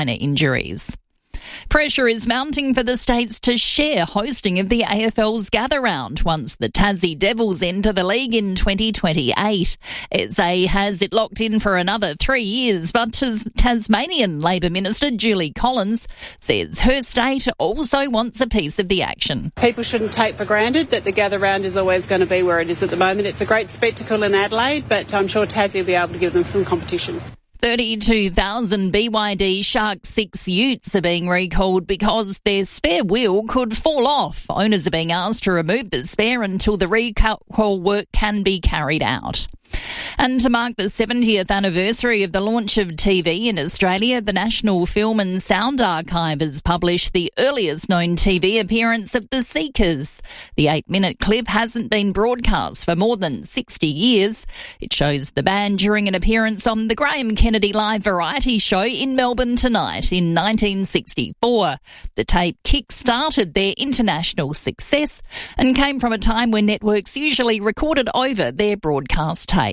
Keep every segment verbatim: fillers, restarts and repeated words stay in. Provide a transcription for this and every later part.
minor injuries. Pressure is mounting for the states to share hosting of the A F L's Gather Round once the Tassie Devils enter the league in twenty twenty-eight. S A has it locked in for another three years, but Tas- Tasmanian Labor Minister Julie Collins says her state also wants a piece of the action. People shouldn't take for granted that the Gather Round is always going to be where it is at the moment. It's a great spectacle in Adelaide, but I'm sure Tassie will be able to give them some competition. thirty-two thousand B Y D Shark six utes are being recalled because their spare wheel could fall off. Owners are being asked to remove the spare until the recall work can be carried out. And to mark the seventieth anniversary of the launch of T V in Australia, the National Film and Sound Archive has published the earliest known T V appearance of the Seekers. The eight-minute clip hasn't been broadcast for more than sixty years. It shows the band during an appearance on the Graham Kennedy live variety show in Melbourne Tonight in nineteen sixty-four. The tape kick-started their international success and came from a time when networks usually recorded over their broadcast tape.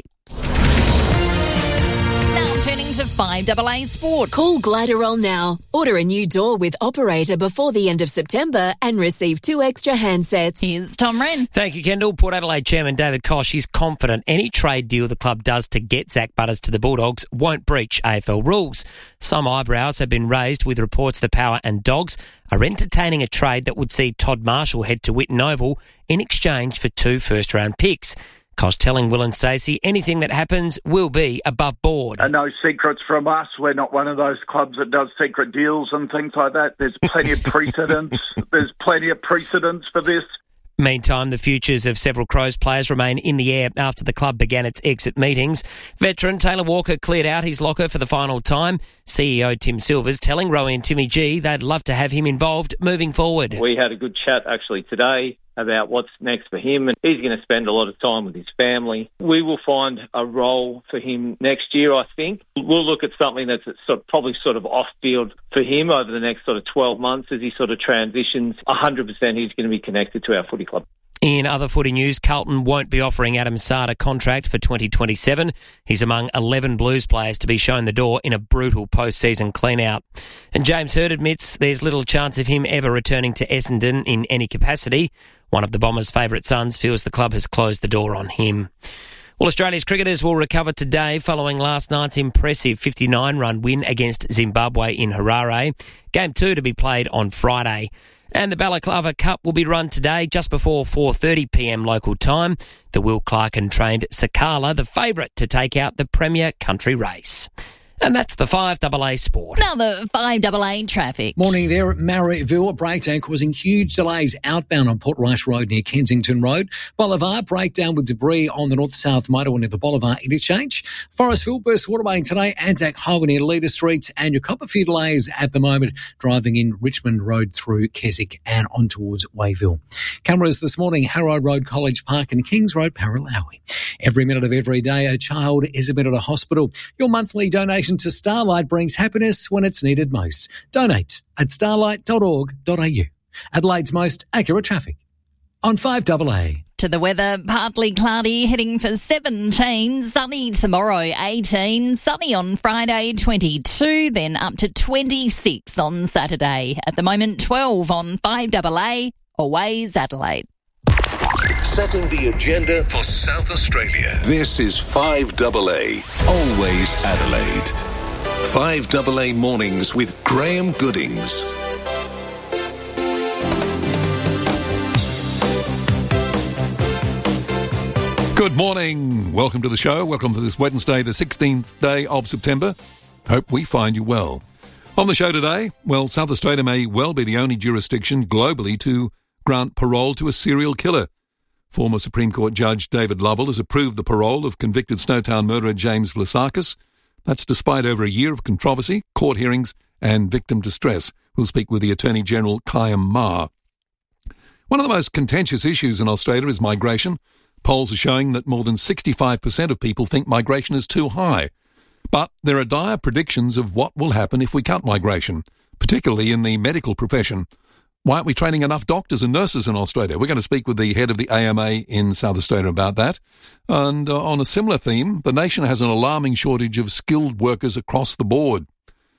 Now turning to five A A Sport. Call Gliderol now. Order a new door with Operator before the end of September and receive two extra handsets. Here's Tom Wren. Thank you, Kendall. Port Adelaide Chairman David Koch is confident any trade deal the club does to get Zach Butters to the Bulldogs won't breach A F L rules. Some eyebrows have been raised with reports the Power and Dogs are entertaining a trade that would see Todd Marshall head to Whitten Oval in exchange for two first-round picks. Koch telling Will and Stacey anything that happens will be above board. And no secrets from us. We're not one of those clubs that does secret deals and things like that. There's plenty of precedents. There's plenty of precedents for this. Meantime, the futures of several Crows players remain in the air after the club began its exit meetings. Veteran Taylor Walker cleared out his locker for the final time. C E O Tim Silvers telling Rowie and Timmy G they'd love to have him involved moving forward. We had a good chat actually today about what's next for him, and he's going to spend a lot of time with his family. We will find a role for him next year, I think. We'll look at something that's sort of, probably sort of off-field for him over the next sort of twelve months as he sort of transitions. one hundred percent he's going to be connected to our footy club. In other footy news, Carlton won't be offering Adam Saad a contract for twenty twenty-seven. He's among eleven Blues players to be shown the door in a brutal post-season clean-out. And James Hird admits there's little chance of him ever returning to Essendon in any capacity. One of the Bombers' favourite sons feels the club has closed the door on him. Well, Australia's cricketers will recover today following last night's impressive fifty-nine run win against Zimbabwe in Harare. Game two to be played on Friday. And the Balaclava Cup will be run today just before four thirty p m local time. The Will Clarkin-trained Sakala, the favourite to take out the Premier Country Race. And that's the five A A Sport. Now the five A A traffic. Morning there at Marrickville. A breakdown causing huge delays outbound on Port Rice Road near Kensington Road. Bolivar, breakdown with debris on the north-south motorway near the Bolivar interchange. Forestville, Burst Waterway today. Anzac Highway near Leader Street. And your couple of few delays at the moment driving in Richmond Road through Keswick and on towards Wayville. Cameras this morning, Harrow Road, College Park and Kings Road, Paralawi. Every minute of every day, a child is admitted to hospital. Your monthly donation to Starlight brings happiness when it's needed most. Donate at starlight dot org dot a u. Adelaide's most accurate traffic on five A A. To the weather, partly cloudy, heading for seventeen, sunny tomorrow, eighteen, sunny on Friday, twenty-two, then up to twenty-six on Saturday. At the moment, twelve on five A A, always Adelaide. Setting the agenda for South Australia. This is five A A, always Adelaide. five A A Mornings with Graham Goodings. Good morning. Welcome to the show. Welcome to this Wednesday, the sixteenth day of September. Hope we find you well. On the show today, well, South Australia may well be the only jurisdiction globally to grant parole to a serial killer. Former Supreme Court Judge David Lovell has approved the parole of convicted Snowtown murderer James Vlasakis. That's despite over a year of controversy, court hearings and victim distress. We'll speak with the Attorney General, Khyam Maher. One of the most contentious issues in Australia is migration. Polls are showing that more than sixty-five percent of people think migration is too high. But there are dire predictions of what will happen if we cut migration, particularly in the medical profession. Why aren't we training enough doctors and nurses in Australia? We're going to speak with the head of the A M A in South Australia about that. And uh, on a similar theme, the nation has an alarming shortage of skilled workers across the board.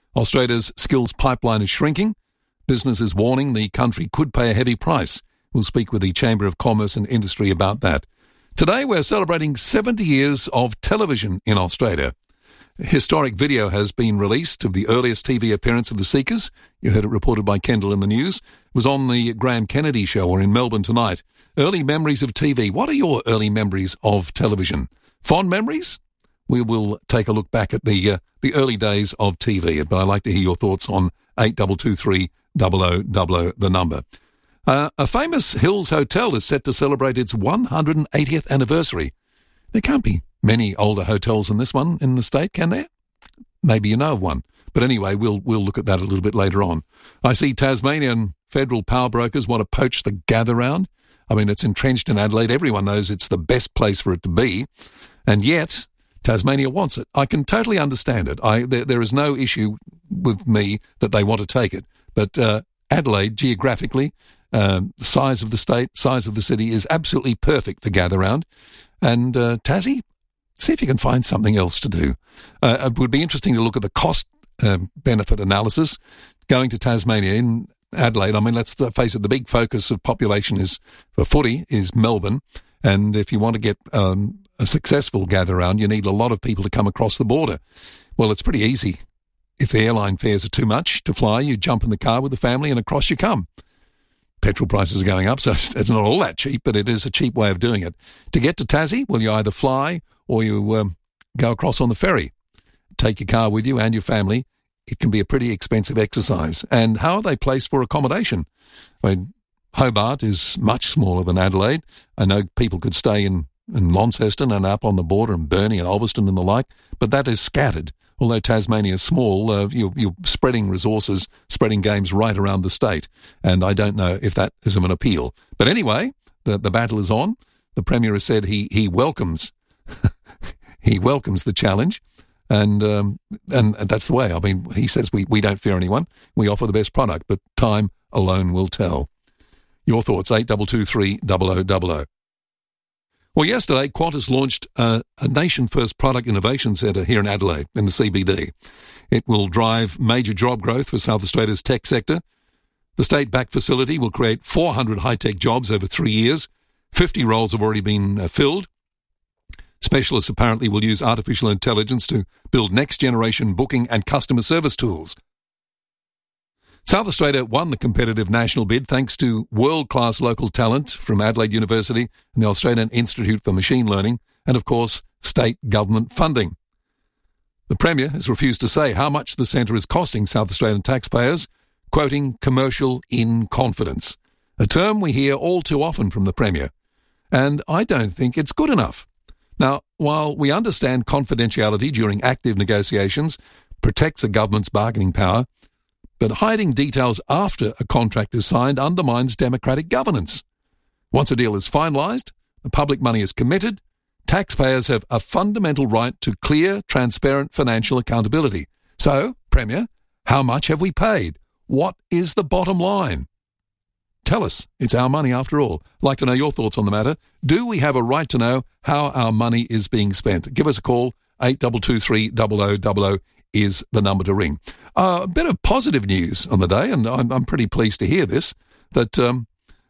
Australia's skills pipeline is shrinking. Businesses warning the country could pay a heavy price. We'll speak with the Chamber of Commerce and Industry about that. Today we're celebrating seventy years of television in Australia. A historic video has been released of the earliest T V appearance of the Seekers. You heard it reported by Kendall in the news. It was on the Graham Kennedy show or in Melbourne tonight. Early memories of T V. What are your early memories of television? Fond memories? We will take a look back at the uh, the early days of T V, but I'd like to hear your thoughts on eight two two three double oh double oh, the number. Uh, a famous Hills hotel is set to celebrate its one hundred eightieth anniversary. There can't be many older hotels than this one in the state, can there? Maybe you know of one. But anyway, we'll we'll look at that a little bit later on. I see Tasmanian federal power brokers want to poach the gather round. I mean, it's entrenched in Adelaide. Everyone knows it's the best place for it to be. And yet, Tasmania wants it. I can totally understand it. I There, there is no issue with me that they want to take it. But uh, Adelaide, geographically, um, the size of the state, size of the city is absolutely perfect for gather round. And uh, Tassie, see if you can find something else to do. Uh, it would be interesting to look at the cost-benefit um, analysis going to Tasmania. In Adelaide, I mean, let's face it, the big focus of population is for footy is Melbourne. And if you want to get um, a successful gather round, you need a lot of people to come across the border. Well, it's pretty easy. If the airline fares are too much to fly, you jump in the car with the family and across you come. Petrol prices are going up, so it's not all that cheap, but it is a cheap way of doing it. To get to Tassie, well, you either fly or you um, go across on the ferry. Take your car with you and your family. It can be a pretty expensive exercise. And how are they placed for accommodation? I mean, Hobart is much smaller than Adelaide. I know people could stay in, in Launceston and up on the border and Burnie and Ulverston and the like, but that is scattered. Although Tasmania is small, uh, you're, you're spreading resources, spreading games right around the state, and I don't know if that is of an appeal. But anyway, the, the battle is on. The Premier has said he he welcomes he welcomes the challenge, and um, and that's the way. I mean, he says we, we don't fear anyone. We offer the best product, but time alone will tell. Your thoughts, eight two two three double oh double oh. Well, yesterday, Qantas launched a, a nation-first product innovation centre here in Adelaide, in the C B D. It will drive major job growth for South Australia's tech sector. The state-backed facility will create four hundred high-tech jobs over three years. fifty roles have already been uh, filled. Specialists apparently will use artificial intelligence to build next-generation booking and customer service tools. South Australia won the competitive national bid thanks to world-class local talent from Adelaide University and the Australian Institute for Machine Learning and, of course, state government funding. The Premier has refused to say how much the centre is costing South Australian taxpayers, quoting commercial in confidence, a term we hear all too often from the Premier. And I don't think it's good enough. Now, while we understand confidentiality during active negotiations protects a government's bargaining power, but hiding details after a contract is signed undermines democratic governance. Once a deal is finalised, the public money is committed, taxpayers have a fundamental right to clear, transparent financial accountability. So, Premier, how much have we paid? What is the bottom line? Tell us. It's our money after all. I'd like to know your thoughts on the matter. Do we have a right to know how our money is being spent? Give us a call. eight two two three double oh double oh is the number to ring. Uh, a bit of positive news on the day, and I'm, I'm pretty pleased to hear this, that um,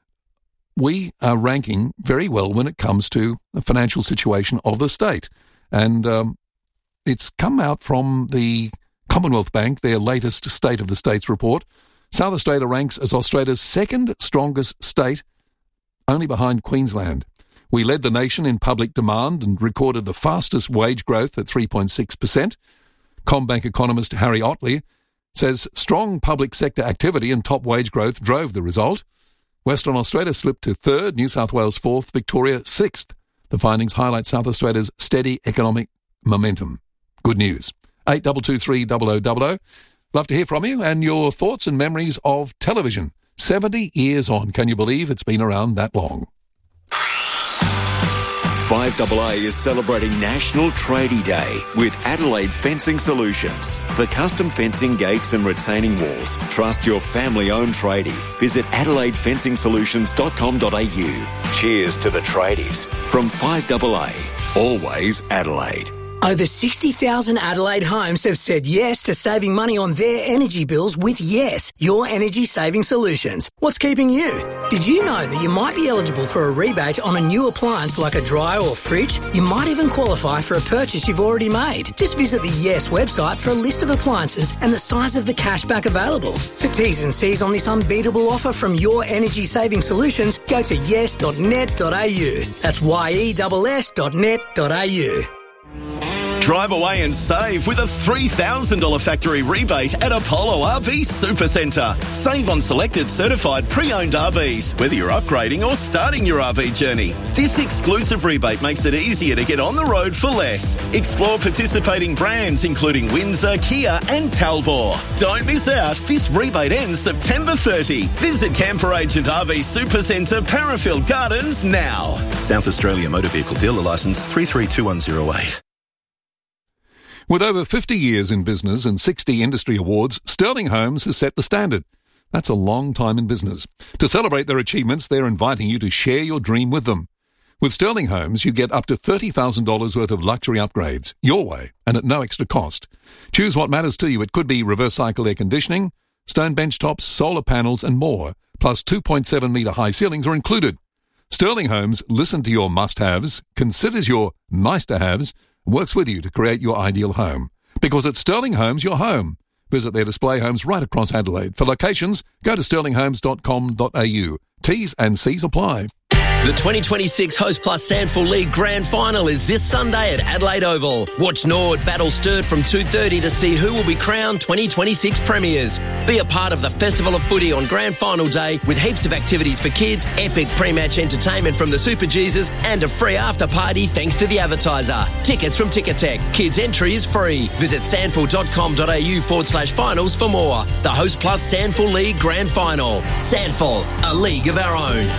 we are ranking very well when it comes to the financial situation of the state. And um, it's come out from the Commonwealth Bank, their latest State of the States report. South Australia ranks as Australia's second strongest state, only behind Queensland. We led the nation in public demand and recorded the fastest wage growth at three point six percent. CommBank economist Harry Otley says strong public sector activity and top wage growth drove the result. Western Australia slipped to third, New South Wales fourth, Victoria sixth. The findings highlight South Australia's steady economic momentum. Good news. eight two two three double oh double oh. Love to hear from you and your thoughts and memories of television. seventy years on. Can you believe it's been around that long? five double A is celebrating National Tradie Day with Adelaide Fencing Solutions. For custom fencing, gates and retaining walls, trust your family-owned tradie. Visit adelaide fencing solutions dot com dot a u. Cheers to the tradies. From five double A, always Adelaide. Over sixty thousand Adelaide homes have said yes to saving money on their energy bills with Yes, your energy saving solutions. What's keeping you? Did you know that you might be eligible for a rebate on a new appliance like a dryer or fridge? You might even qualify for a purchase you've already made. Just visit the Yes website for a list of appliances and the size of the cashback available. For T's and C's on this unbeatable offer from your energy saving solutions, go to yes dot net dot a u. That's y e s s dot net dot a u. Drive away and save with a three thousand dollars factory rebate at Apollo R V Supercentre. Save on selected certified pre-owned R Vs, whether you're upgrading or starting your R V journey. This exclusive rebate makes it easier to get on the road for less. Explore participating brands including Windsor, Kia and Talbot. Don't miss out. This rebate ends September thirtieth. Visit Camper Agent R V Supercentre, Parafield Gardens now. South Australia Motor Vehicle Dealer Licence three three two one zero eight. With over fifty years in business and sixty industry awards, Sterling Homes has set the standard. That's a long time in business. To celebrate their achievements, they're inviting you to share your dream with them. With Sterling Homes, you get up to thirty thousand dollars worth of luxury upgrades, your way, and at no extra cost. Choose what matters to you. It could be reverse cycle air conditioning, stone bench tops, solar panels, and more, plus two point seven metre high ceilings are included. Sterling Homes listens to your must-haves, considers your nice-to-haves, works with you to create your ideal home. Because at Sterling Homes, your home. Visit their display homes right across Adelaide. For locations, go to sterling homes dot com dot a u. T's and C's apply. The twenty twenty-six Host Plus Sandful League Grand Final is this Sunday at Adelaide Oval. Watch Nord battle Sturt from two thirty to see who will be crowned twenty twenty-six premiers. Be a part of the Festival of Footy on Grand Final Day with heaps of activities for kids, epic pre-match entertainment from the Super Jesus and a free after party thanks to the advertiser. Tickets from Ticketek. Kids entry is free. Visit sandful dot com dot a u forward slash finals for more. The Host Plus Sandful League Grand Final. Sandful, a league of our own.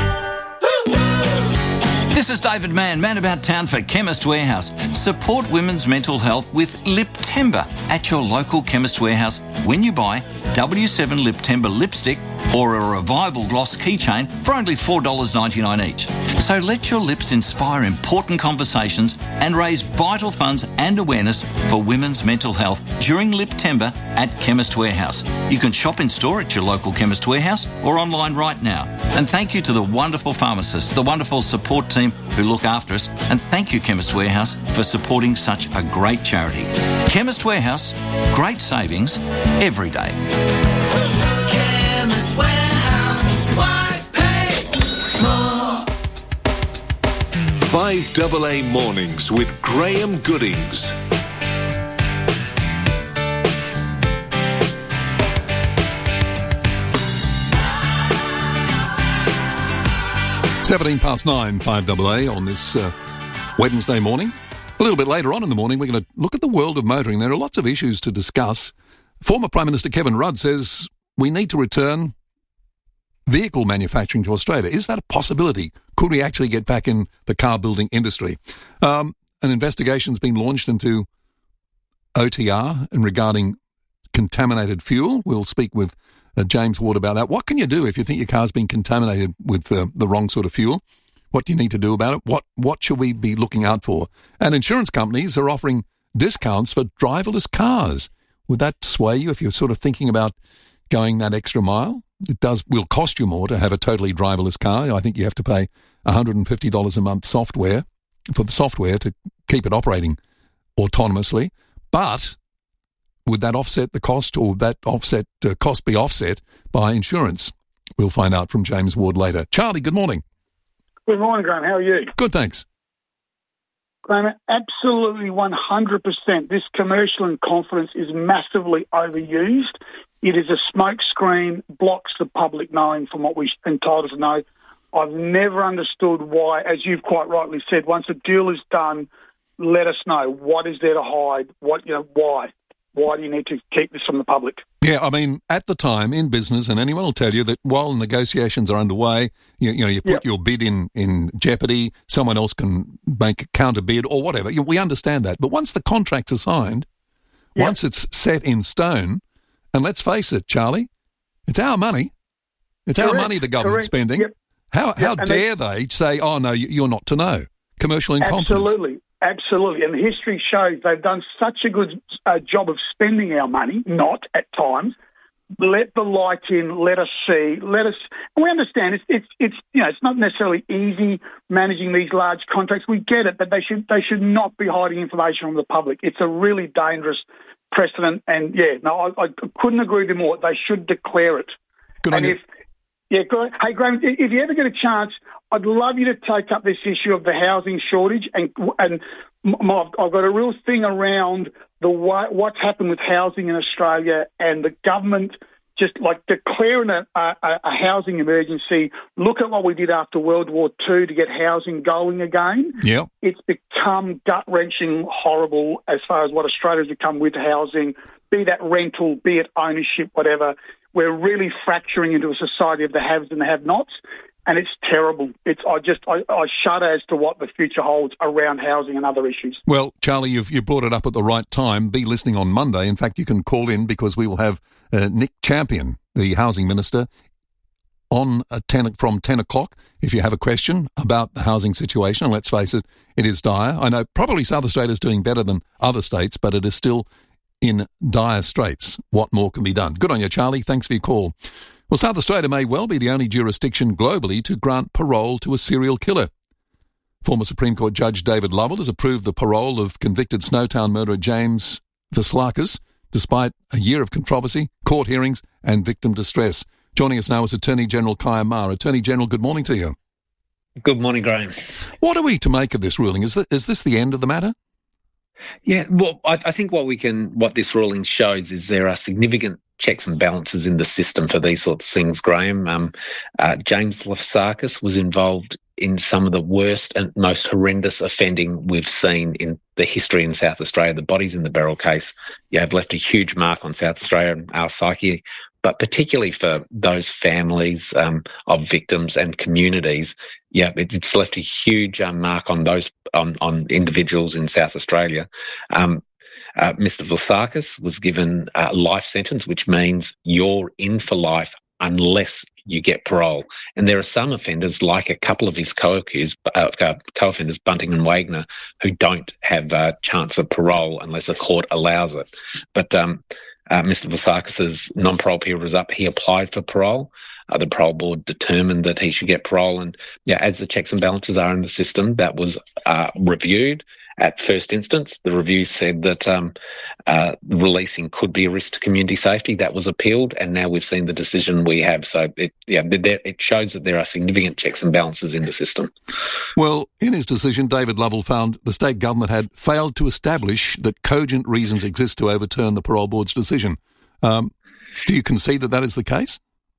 This is David Mann, Man About Town for Chemist Warehouse. Support women's mental health with Lip Timber at your local Chemist Warehouse when you buy W seven Lip Timber lipstick or a Revival Gloss keychain for only four dollars ninety-nine each. So let your lips inspire important conversations and raise vital funds and awareness for women's mental health during Lip Timber at Chemist Warehouse. You can shop in store at your local Chemist Warehouse or online right now. And thank you to the wonderful pharmacists, the wonderful support team who look after us, and thank you Chemist Warehouse for supporting such a great charity. Chemist Warehouse, great savings every day. Chemist Warehouse, why pay more? five double A Mornings with Graham Goodings. seventeen past nine, five double A on this uh, Wednesday morning. A little bit later on in the morning, we're going to look at the world of motoring. There are lots of issues to discuss. Former Prime Minister Kevin Rudd says we need to return vehicle manufacturing to Australia. Is that a possibility? Could we actually get back in the car building industry? Um, an investigation's been launched into O T R and regarding contaminated fuel. We'll speak with Uh, James Ward about that. What can you do if you think your car's been contaminated with uh, the wrong sort of fuel? What do you need to do about it? What what should we be looking out for? And insurance companies are offering discounts for driverless cars. Would that sway you if you're sort of thinking about going that extra mile? It does will cost you more to have a totally driverless car. I think you have to pay one hundred fifty dollars a month software for the software to keep it operating autonomously. But would that offset the cost, or that offset uh, cost be offset by insurance? We'll find out from James Ward later. Charlie, good morning. Good morning, Graham. How are you? Good, thanks. Graham, absolutely one hundred percent. This commercial in confidence is massively overused. It is a smokescreen, blocks the public knowing from what we're entitled to know. I've never understood why, as you've quite rightly said, once a deal is done, let us know. What is there to hide? What, you know, why? Why do you need to keep this from the public? Yeah, I mean, at the time in business, and anyone will tell you that while negotiations are underway, you, you know, you put yep. your bid in, in jeopardy, someone else can make a counter bid or whatever. You, we understand that. But once the contracts are signed, yep. once it's set in stone, and let's face it, Charlie, it's our money. It's Correct. our money the government's spending. Yep. How, how yep. dare they... they say, oh, no, you're not to know? Commercial incompetence. Absolutely. absolutely. And history shows they've done such a good uh, job of spending our money, not at times. Let the light in, let us see, let us... We understand it's, it's, it's, you know, it's not necessarily easy managing these large contracts. We get it, but they should, they should not be hiding information from the public. It's a really dangerous precedent. And, yeah, no, I, I couldn't agree with you more. They should declare it. Good and on if, yeah, good. Hey, Graham, if you ever get a chance, I'd love you to take up this issue of the housing shortage. And, and my, I've got a real thing around the way, what's happened with housing in Australia and the government just like declaring a, a, a housing emergency. Look at what we did after World War Two to get housing going again. Yeah, it's become gut-wrenching horrible as far as what Australia's become with housing, be that rental, be it ownership, whatever. We're really fracturing into a society of the haves and the have-nots. And it's terrible. It's I just I, I shudder as to what the future holds around housing and other issues. Well, Charlie, you've you brought it up at the right time. Be listening on Monday. In fact, you can call in because we will have uh, Nick Champion, the housing minister, on at ten from ten o'clock. If you have a question about the housing situation, and let's face it, it is dire. I know probably South Australia is doing better than other states, but it is still in dire straits. What more can be done? Good on you, Charlie. Thanks for your call. Well, South Australia may well be the only jurisdiction globally to grant parole to a serial killer. Former Supreme Court Judge David Lovell has approved the parole of convicted Snowtown murderer James Vasilakis, despite a year of controversy, court hearings and victim distress. Joining us now is Attorney General Kaya Ma. Attorney General, good morning to you. Good morning, Graham. What are we to make of this ruling? Is, th- is this the end of the matter? Yeah, well, I, I think what we can, what this ruling shows is there are significant checks and balances in the system for these sorts of things, Graham. Um, uh, James Vasilakis was involved in some of the worst and most horrendous offending we've seen in the history in South Australia. The bodies in the Beryl case, you have left a huge mark on South Australia and our psyche, but particularly for those families um, of victims and communities. Yeah, it's left a huge um, mark on those on, on individuals in South Australia. Um, Uh, Mister Vasilakis was given a life sentence, which means you're in for life unless you get parole. And there are some offenders, like a couple of his co-accused, uh, co-offenders, Bunting and Wagner, who don't have a chance of parole unless a court allows it. But um, uh, Mister Vasilakis' non-parole period was up. He applied for parole. Uh, the parole board determined that he should get parole. And yeah, as the checks and balances are in the system, that was uh, reviewed. At first instance, the review said that um, uh, releasing could be a risk to community safety. That was appealed, and now we've seen the decision we have. So it, yeah, there, it shows that there are significant checks and balances in the system. Well, in his decision, David Lovell found the state government had failed to establish that cogent reasons exist to overturn the parole board's decision. Um, do you concede that that is the case?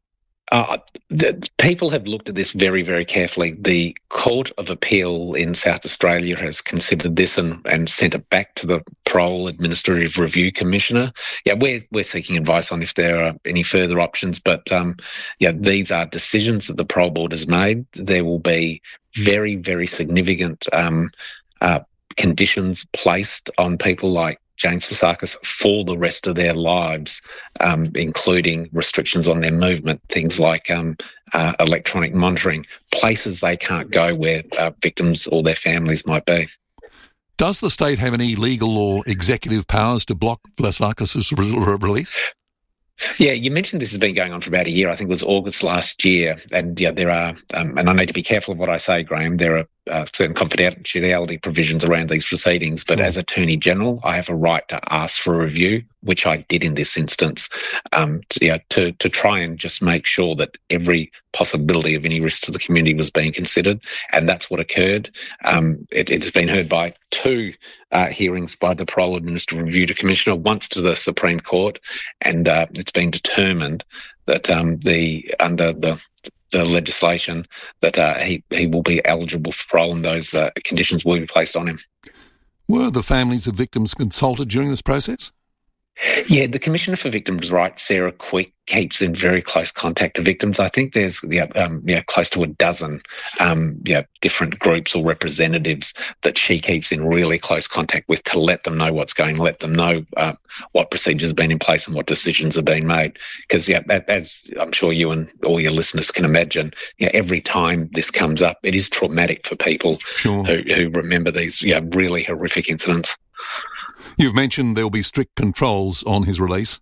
Uh, the, people have looked at this very, very carefully. The Court of Appeal in South Australia has considered this and, and sent it back to the Parole Administrative Review Commissioner. Yeah, we're we're seeking advice on if there are any further options, but um, yeah, these are decisions that the Parole Board has made. There will be very, very significant um, uh, conditions placed on people like James Vasilakis for the rest of their lives, um, including restrictions on their movement, things like um, uh, electronic monitoring, places they can't go where uh, victims or their families might be. Does the state have any legal or executive powers to block Vasilakis' re- release? Yeah, you mentioned this has been going on for about a year. I think it was August last year. And yeah, there are, um, and I need to be careful of what I say, Graham, there are uh, certain confidentiality provisions around these proceedings. But sure. As Attorney General, I have a right to ask for a review, which I did in this instance, um, to, yeah, to, to try and just make sure that every possibility of any risk to the community was being considered. And that's what occurred. Um, it, it has been heard by two uh, hearings by the Parole Administrative Review Commissioner, once to the Supreme Court, and uh, it's been determined that um, the under the the legislation that uh, he, he will be eligible for parole and those uh, conditions will be placed on him. Were the families of victims consulted during this process? Yeah, the Commissioner for Victims' Rights, Sarah Quick, keeps in very close contact to victims. I think there's yeah, um, yeah, close to a dozen um, yeah, different groups or representatives that she keeps in really close contact with to let them know what's going, let them know uh, what procedures have been in place and what decisions have been made. Because yeah, as I'm sure you and all your listeners can imagine, yeah, every time this comes up, it is traumatic for people sure. who, who remember these yeah, really horrific incidents. You've mentioned there will be strict controls on his release.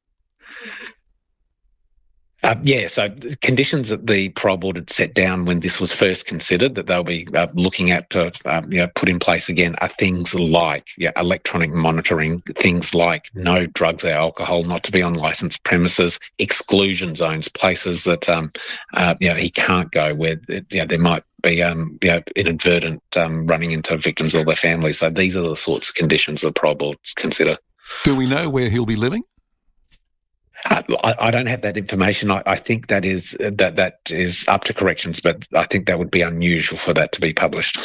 Uh, yeah, so conditions that the parole board had set down when this was first considered that they'll be uh, looking at to uh, you know, put in place again are things like yeah, electronic monitoring, things like no drugs or alcohol, not to be on licensed premises, exclusion zones, places that um, uh, you know, he can't go where you know, there might be um, you know, inadvertent um, running into victims or their families. So these are the sorts of conditions the parole boards consider. Do we know where he'll be living? Uh, I, I don't have that information. I, I think that is that that is up to corrections, but I think that would be unusual for that to be published.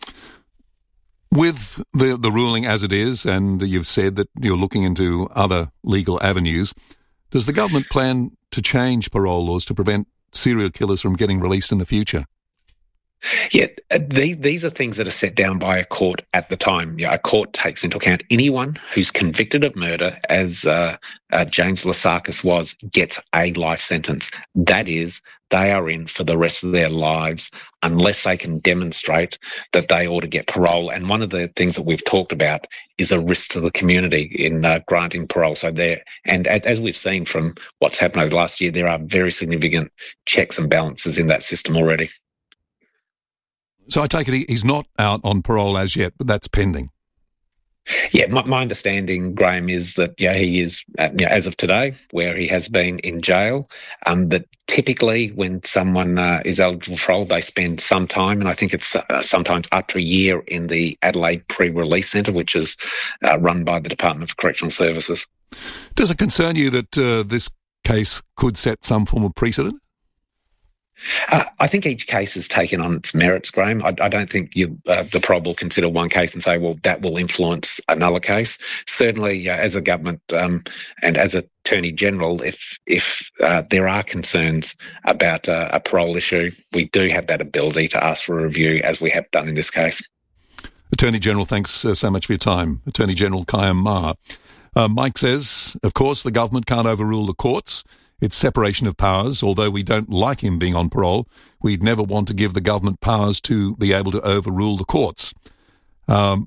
With the the ruling as it is, and you've said that you're looking into other legal avenues, does the government plan to change parole laws to prevent serial killers from getting released in the future? Yeah, the, these are things that are set down by a court at the time. Yeah, a court takes into account anyone who's convicted of murder, as uh, uh, James Lasakis was, gets a life sentence. That is, they are in for the rest of their lives unless they can demonstrate that they ought to get parole. And one of the things that we've talked about is a risk to the community in uh, granting parole. So there, and as we've seen from what's happened over the last year, there are very significant checks and balances in that system already. So I take it he's not out on parole as yet, but that's pending. Yeah, my, my understanding, Graham, is that yeah, he is, uh, you know, as of today, where he has been in jail, um, that typically when someone uh, is eligible for parole, they spend some time, and I think it's uh, sometimes up to a year in the Adelaide Pre-Release Centre, which is uh, run by the Department of Correctional Services. Does it concern you that uh, this case could set some form of precedent? Uh, I think each case is taken on its merits, Graham. I, I don't think you, uh, the parole will consider one case and say, well, that will influence another case. Certainly, uh, as a government um, and as Attorney General, if if uh, there are concerns about uh, a parole issue, we do have that ability to ask for a review, as we have done in this case. Attorney General, thanks uh, so much for your time. Attorney General Kayam Ma. Uh, Mike says, of course, the government can't overrule the courts. It's separation of powers. Although we don't like him being on parole, we'd never want to give the government powers to be able to overrule the courts. Um,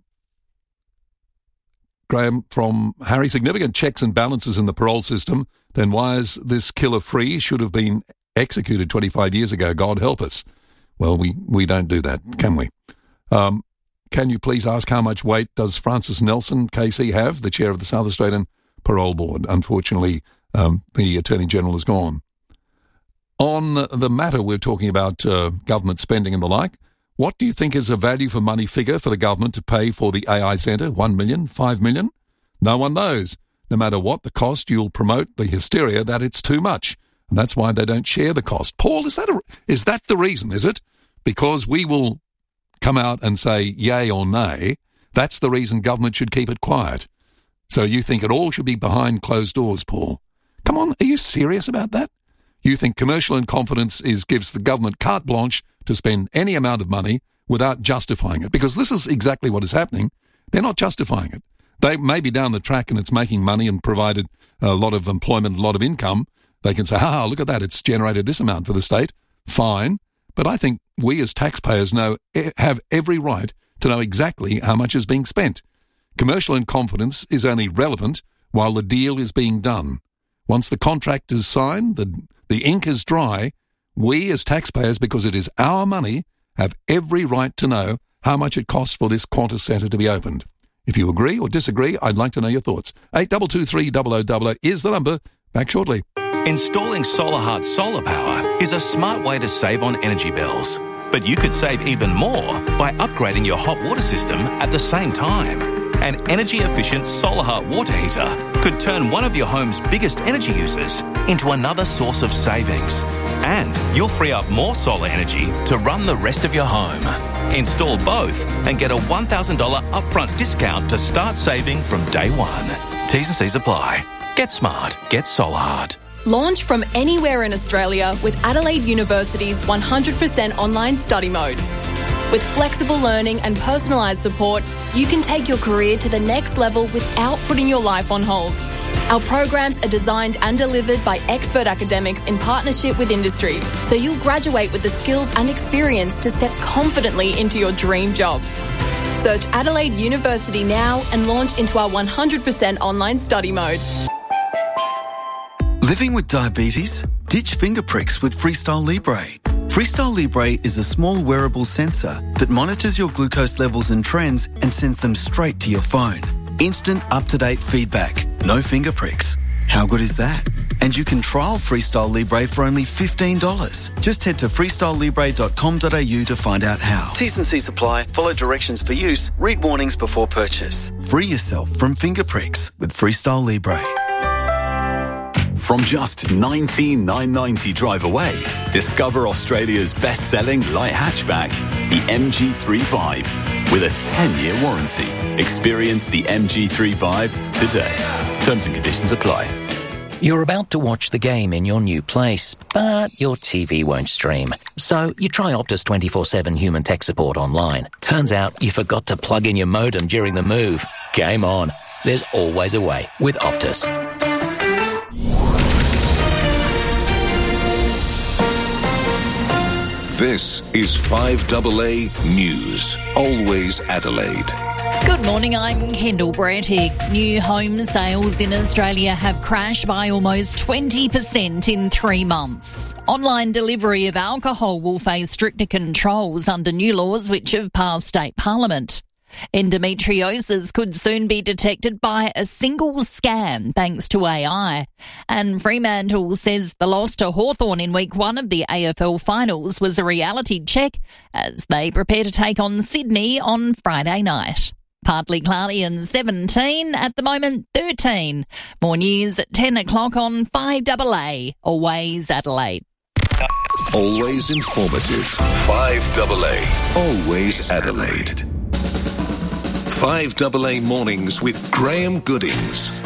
Graham, from Harry, significant checks and balances in the parole system, then why is this killer free? Should have been executed twenty-five years ago. God help us. Well, we, we don't do that, can we? Um, can you please ask how much weight does Francis Nelson, K C, have, the chair of the South Australian Parole Board? Unfortunately, Um, the Attorney General is gone. On the matter we're talking about uh, government spending and the like, what do you think is a value for money figure for the government to pay for the A I Centre? One million? Five million? No one knows. No matter what the cost, you'll promote the hysteria that it's too much. And that's why they don't share the cost. Paul, is that, a, is that the reason, is it? Because we will come out and say yay or nay. That's the reason government should keep it quiet. So you think it all should be behind closed doors, Paul? Come on, are you serious about that? You think commercial in confidence is gives the government carte blanche to spend any amount of money without justifying it? Because this is exactly what is happening. They're not justifying it. They may be down the track and it's making money and provided a lot of employment, a lot of income. They can say, ha, look at that, it's generated this amount for the state. Fine. But I think we as taxpayers know have every right to know exactly how much is being spent. Commercial in confidence is only relevant while the deal is being done. Once the contract is signed, the, the ink is dry, we as taxpayers, because it is our money, have every right to know how much it costs for this Qantas Centre to be opened. If you agree or disagree, I'd like to know your thoughts. eight two two three zero zero zero zero is the number. Back shortly. Installing SolarHeart solar power is a smart way to save on energy bills. But you could save even more by upgrading your hot water system at the same time. An energy-efficient SolarHeart water heater could turn one of your home's biggest energy users into another source of savings. And you'll free up more solar energy to run the rest of your home. Install both and get a one thousand dollars upfront discount to start saving from day one. T's and C's apply. Get smart. Get SolarHeart. Launch from anywhere in Australia with Adelaide University's one hundred percent online study mode. With flexible learning and personalised support, you can take your career to the next level without putting your life on hold. Our programs are designed and delivered by expert academics in partnership with industry, so you'll graduate with the skills and experience to step confidently into your dream job. Search Adelaide University now and launch into our one hundred percent online study mode. Living with diabetes? Ditch finger pricks with Freestyle Libre. Freestyle Libre is a small wearable sensor that monitors your glucose levels and trends and sends them straight to your phone. Instant up-to-date feedback. No finger pricks. How good is that? And you can trial Freestyle Libre for only fifteen dollars. Just head to freestyle libre dot com dot a u to find out how. T's and C's apply. Follow directions for use. Read warnings before purchase. Free yourself from finger pricks with Freestyle Libre. From just nineteen thousand nine hundred ninety drive away, discover Australia's best-selling light hatchback, the M G three five, with a ten-year warranty. Experience the M G three five today. Terms and conditions apply. You're about to watch the game in your new place, but your T V won't stream. So you try Optus twenty-four seven human tech support online. Turns out you forgot to plug in your modem during the move. Game on. There's always a way with Optus. This is five A A News. Always Adelaide. Good morning, I'm Kendall Brattick. New home sales in Australia have crashed by almost twenty percent in three months. Online delivery of alcohol will face stricter controls under new laws which have passed state parliament. Endometriosis could soon be detected by a single scan thanks to A I. And Fremantle says the loss to Hawthorn in week one of the A F L finals was a reality check as they prepare to take on Sydney on Friday night. Partly cloudy and seventeen, at the moment thirteen. More news at ten o'clock on five A A, Always Adelaide. Always informative. five A A, Always Adelaide. five A A Mornings with Graham Goodings.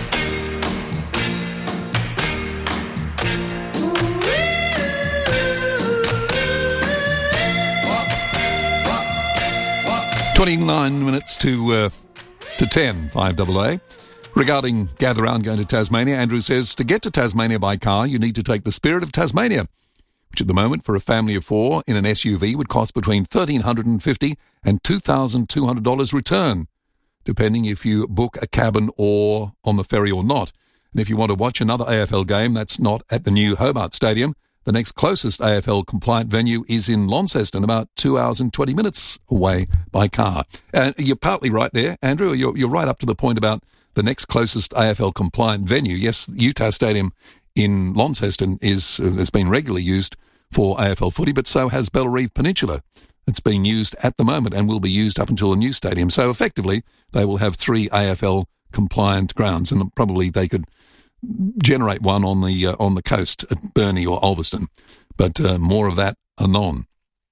twenty-nine minutes to uh, to ten, five A A. Regarding Gather Round going to Tasmania, Andrew says, to get to Tasmania by car, you need to take the Spirit of Tasmania, which at the moment for a family of four in an S U V would cost between one thousand three hundred fifty dollars and two thousand two hundred dollars return, depending if you book a cabin or on the ferry or not. And if you want to watch another A F L game that's not at the new Hobart Stadium, the next closest A F L-compliant venue is in Launceston, about two hours and twenty minutes away by car. And you're partly right there, Andrew. You're, you're right up to the point about the next closest A F L-compliant venue. Yes, Utah Stadium in Launceston is uh, has been regularly used for A F L footy, but so has Bellerive Peninsula. It's being used at the moment and will be used up until a new stadium. So effectively, they will have three A F L-compliant grounds, and probably they could generate one on the uh, on the coast at Burnie or Ulverston, but uh, more of that anon.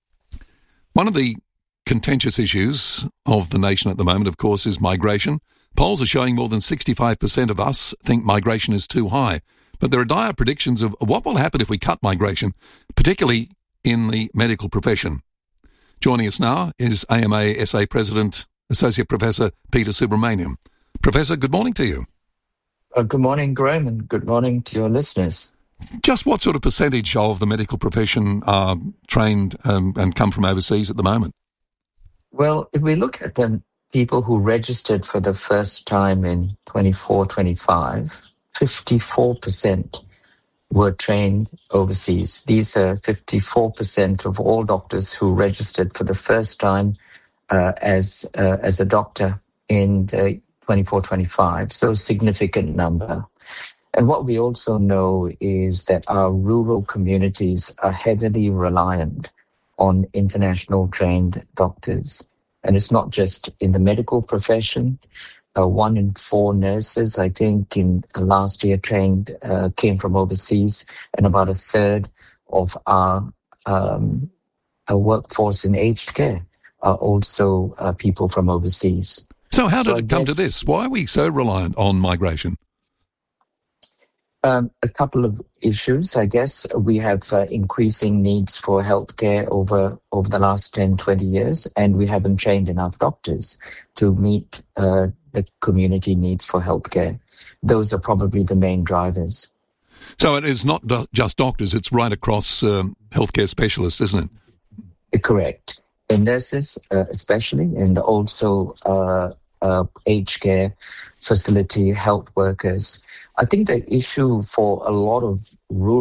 One of the contentious issues of the nation at the moment, of course, is migration. Polls are showing more than sixty-five percent of us think migration is too high, but there are dire predictions of what will happen if we cut migration, particularly in the medical profession. Joining us now is A M A S A President, Associate Professor Peter Subramaniam. Professor, good morning to you. Uh, good morning, Graham, and good morning to your listeners. Just what sort of percentage of the medical profession are trained um, and come from overseas at the moment? Well, if we look at the people who registered for the first time in twenty-four twenty-five, fifty-four percent were trained overseas. These are fifty-four percent of all doctors who registered for the first time uh, as uh, as a doctor in the twenty-four twenty-five, so a significant number. And what we also know is that our rural communities are heavily reliant on international trained doctors. And it's not just in the medical profession. Uh, one in four nurses, I think, in uh, last year trained uh, came from overseas, and about a third of our, um, our workforce in aged care are also uh, people from overseas. So how did so it come guess, to this? Why are we so reliant on migration? Um, a couple of issues, I guess. We have uh, increasing needs for healthcare over over the last ten, twenty years, and we haven't trained enough doctors to meet uh, the community needs for healthcare. Those are probably the main drivers. So it is not do- just doctors, it's right across um, healthcare specialists, isn't it? Correct. And nurses uh, especially, and also uh, uh, aged care facility health workers. I think the issue for a lot of rural